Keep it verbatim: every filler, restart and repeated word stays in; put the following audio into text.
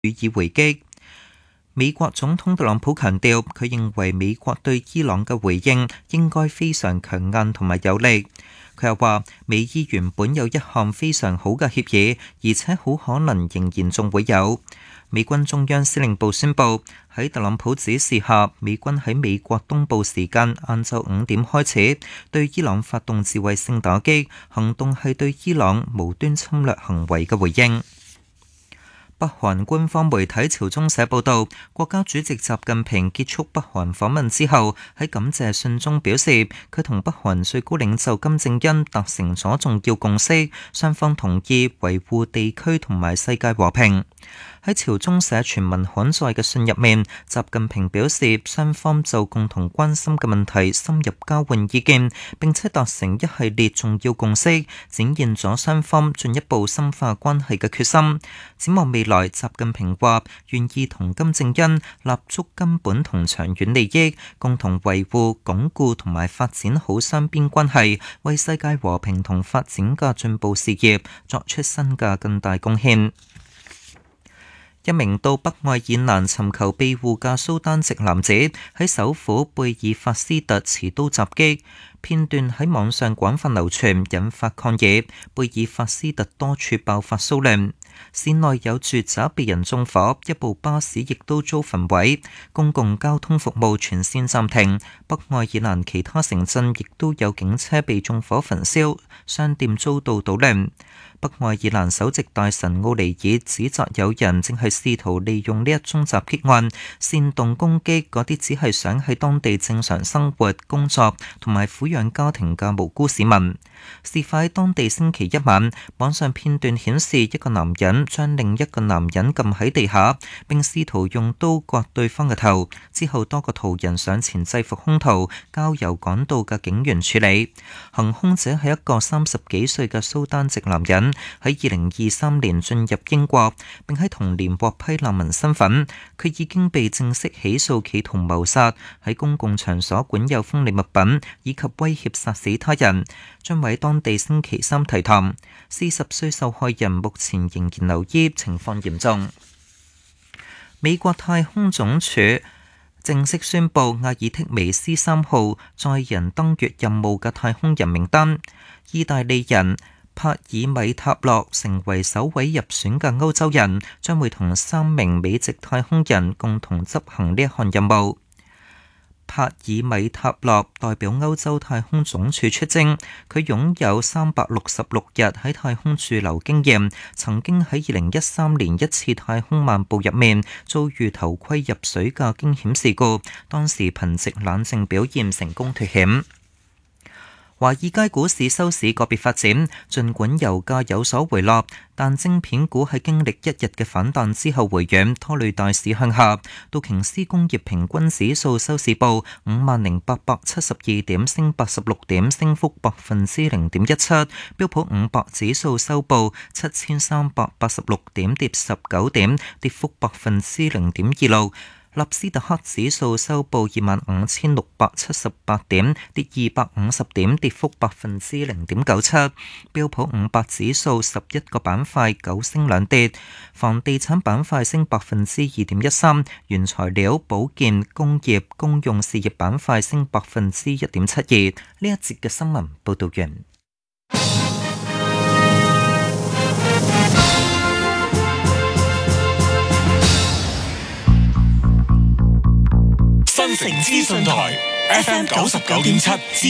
予以回擊。美國總統特朗普強調，佢認為美國對伊朗嘅回應應該非常強硬同埋有力。佢又話，美伊原本有一項非常好嘅協議，而且好可能仍然仲會有。美軍中央司令部宣布，喺特朗普指示下，美軍喺美國東部時間晏晝五點開始對伊朗發動自衛性打擊，行動係對伊朗無端侵略行為嘅回應。北韓官方媒體朝中社報導，國家主席習近平結束北韓訪問之後，喺感謝信中表示，佢同北韓最高領袖金正恩達成咗重要共識，雙方同意維護地區同埋世界和平。喺朝中社全文刊載嘅信入面，習近平表示，雙方就共同關心嘅問題深入交換意見，並且達成一系列重要共識，展現咗雙方進一步深化關係嘅決心。展望未來，習近平話願意同金正恩立足根本同長遠利益，共同維護、鞏固同埋發展好雙邊關係，為世界和平同發展嘅進步事業作出新嘅更大貢獻。一名到北愛爾蘭尋求庇護嘅蘇丹籍男子喺首府貝爾法斯特持刀襲擊，片段喺網上廣泛流傳，引發抗議。貝爾法斯特多處爆發騷亂，市內有住宅被人縱火，一部巴士亦都遭焚毀，公共交通服務全線暫停。北愛爾蘭其他城鎮亦都有警車被縱火焚燒，商店遭到搗亂。北愛爾蘭首席大臣奧尼爾指責有人正係試圖利用呢一宗襲擊案煽動攻擊嗰啲只係想喺當地正常生活、工作同埋撫養家庭嘅無辜市民。事發喺當地星期一晚，網上片段顯示一個男人將另一個男人撳喺地下，並試圖用刀割對方嘅頭。之後多個途人上前制服兇徒，交由趕到嘅警員處理。行兇者係一個三十幾歲嘅蘇丹籍男人，喺二零二三年進入英國，並喺同年獲批難民身份。佢已經被正式起訴企圖謀殺、喺公共場所管有鋒利物品以及威脅殺死他人，將喺當地星期三提堂。四十歲受害人目前仍然留醫，情況嚴重。美國太空總署正式宣布阿爾忒彌斯三號載人登月任務嘅太空人名單，意大利人帕爾米塔洛成為首位入選嘅歐洲人，將會同三名美籍太空人共同執行呢一項任務。帕爾米塔洛代表歐洲太空總署出征，佢擁有三百六十六日喺太空駐留經驗，曾經喺二零一三年一次太空漫步入面遭遇頭盔入水嘅驚險事故，當時憑藉冷靜表現成功脫險。華爾街股市收市個別發展，儘管油價有所回落，但晶片股喺經歷一日嘅反彈之後回軟，拖累大市向下。道瓊斯工業平均指數收市報五萬零八百七十二點，升八十六點，升幅百分之零點一七。標普五百指數收報七千三百八十六點，跌十九點，跌幅百分之零點二六。納斯達克指數收報二萬五千六百七十八點，跌二百五十點，跌幅百分之零點九七。標普五百指數十一個板塊九升兩跌，房地產板塊升百分之二點一三，原材料、保健、工業、公用事業板塊升百分之一點七二。呢一節嘅新聞報道完。 新城資訊台 F M 九十九點七。